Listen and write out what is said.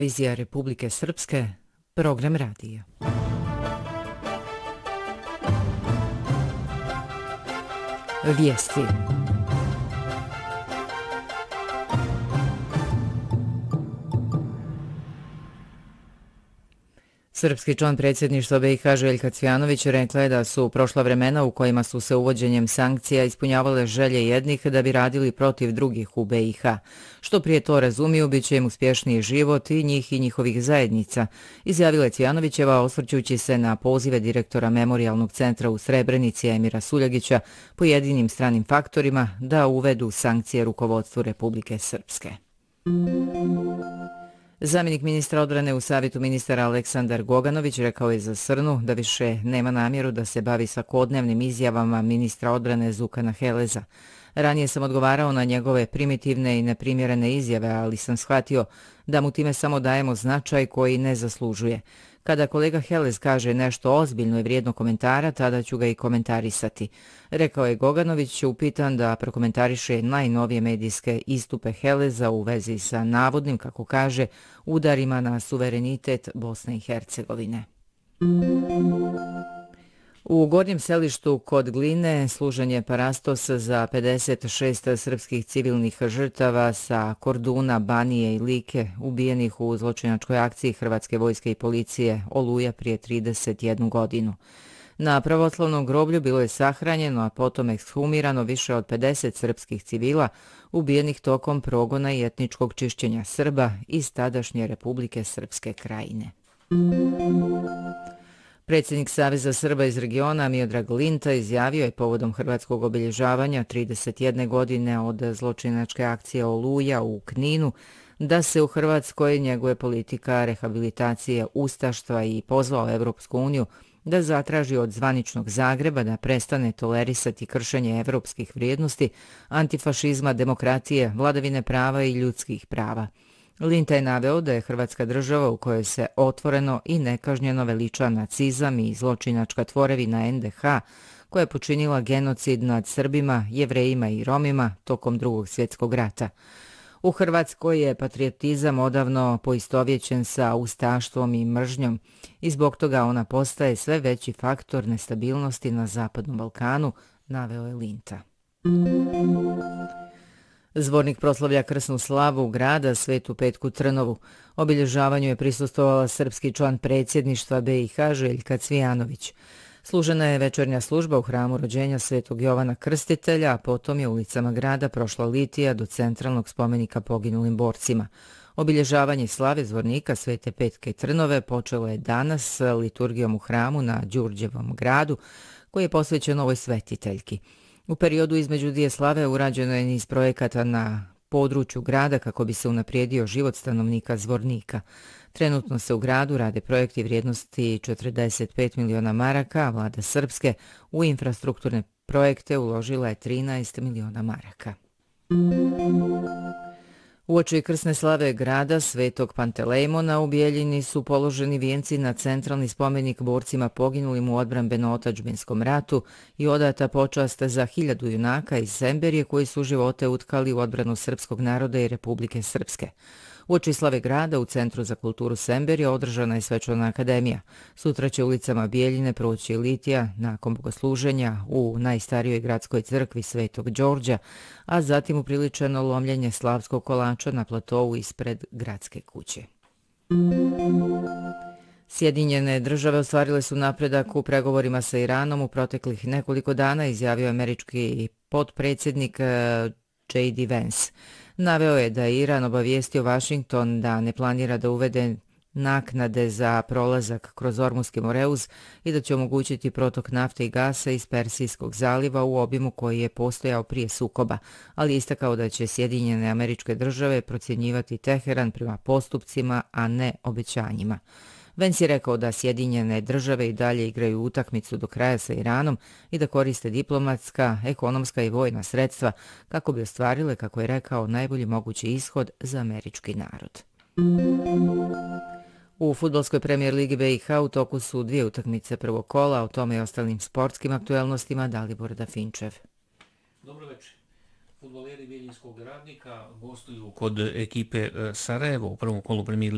Televizija Republike Srpske, program radija. Vijesti. Srpski član predsjedništva BiH Željka Cvijanović rekla je da su prošla vremena u kojima su se uvođenjem sankcija ispunjavale želje jednih da bi radili protiv drugih u BiH. Što prije to razumiju, bit će im uspješniji život i njih i njihovih zajednica, izjavila je Cvijanovićeva osvrćući se na pozive direktora Memorijalnog centra u Srebrenici Emira Suljagića pojedinim stranim faktorima da uvedu sankcije rukovodstvu Republike Srpske. Zamjenik ministra odbrane u Savjetu ministara Aleksandar Goganović rekao je za Srnu da više nema namjeru da se bavi svakodnevnim izjavama ministra odbrane Zukana Heleza. Ranije sam odgovarao na njegove primitivne i neprimjerene izjave, ali sam shvatio da mu time samo dajemo značaj koji ne zaslužuje. Kada kolega Helez kaže nešto ozbiljno i vrijedno komentara, tada ću ga i komentarisati. Rekao je Goganović upitan da prokomentariše najnovije medijske istupe Heleza u vezi sa navodnim, kako kaže, udarima na suverenitet Bosne i Hercegovine. U Gornjem Selištu kod Gline služen je parastos za 56 srpskih civilnih žrtava sa Korduna, Banije i Like, ubijenih u zločinačkoj akciji Hrvatske vojske i policije Oluja prije 31 godinu. Na pravoslavnom groblju bilo je sahranjeno, a potom ekshumirano više od 50 srpskih civila ubijenih tokom progona i etničkog čišćenja Srba iz tadašnje Republike Srpske Krajine. Predsjednik Saveza Srba iz regiona Miodrag Linta izjavio je povodom hrvatskog obilježavanja 31 godine od zločinačke akcije Oluja u Kninu da se u Hrvatskoj njeguje politika rehabilitacije ustaštva i pozvao Evropsku uniju da zatraži od zvaničnog Zagreba da prestane tolerisati kršenje evropskih vrijednosti, antifašizma, demokratije, vladavine prava i ljudskih prava. Linta je naveo da je Hrvatska država u kojoj se otvoreno i nekažnjeno veliča nacizam i zločinačka tvorevina NDH koja je počinila genocid nad Srbima, Jevrejima i Romima tokom Drugog svjetskog rata. U Hrvatskoj je patriotizam odavno poistovjećen sa ustaštvom i mržnjom i zbog toga ona postaje sve veći faktor nestabilnosti na Zapadnom Balkanu, naveo je Linta. Zbornik proslavlja krsnu slavu grada Svetu Petku Trnovu. Obilježavanju je prisustvovala srpski član predsjedništva BiH Željka Cvijanović. Služena je večernja služba u hramu rođenja Svetog Jovana Krstitelja, a potom je ulicama grada prošla litija do centralnog spomenika poginulim borcima. Obilježavanje slave zbornika Svete Petke Trnove počelo je danas liturgijom u hramu na Đurđevom gradu, koji je posvećen ovoj svetiteljki. U periodu između dvije slave urađeno je niz projekata na području grada kako bi se unaprijedio život stanovnika Zvornika. Trenutno se u gradu rade projekti vrijednosti 45 miliona maraka, a vlada Srpske u infrastrukturne projekte uložila je 13 miliona maraka. Uoči krsne slave grada Svetog Pantelejmona u Bijeljini su položeni vijenci na centralni spomenik borcima poginulim u odbrambeno-otadžbinskom ratu i odata počast za 1000 junaka iz Semberije koji su živote utkali u odbranu srpskog naroda i Republike Srpske. Uoči slave grada u Centru za kulturu Semberije održana je svečana akademija. Sutra će ulicama Bijeljine proći litija nakon bogosluženja u najstarijoj gradskoj crkvi Svetog Đorđa, a zatim upriličeno lomljenje slavskog kolača na platovu ispred gradske kuće. Sjedinjene države ostvarile su napredak u pregovorima sa Iranom u proteklih nekoliko dana, izjavio američki potpredsjednik J.D. Vance. Naveo je da je Iran obavijestio Washington da ne planira da uvede naknade za prolazak kroz Ormuski Moreuz i da će omogućiti protok nafte i gasa iz Persijskog zaliva u obimu koji je postojao prije sukoba, ali istakao da će Sjedinjene Američke Države procjenjivati Teheran prema postupcima, a ne obećanjima. Vance je rekao da Sjedinjene Države i dalje igraju utakmicu do kraja sa Iranom i da koriste diplomatska, ekonomska i vojna sredstva kako bi ostvarile, kako je rekao, najbolji mogući ishod za američki narod. U fudbalskoj premijer ligi BiH u toku su dvije utakmice prvog kola, o tome i ostalim sportskim aktuelnostima Dalibor Dafinčev. Dobro večer. Fudbaleri Bijeljinskog Radnika gostuju kod ekipe Sarajevo u prvom kolu premijer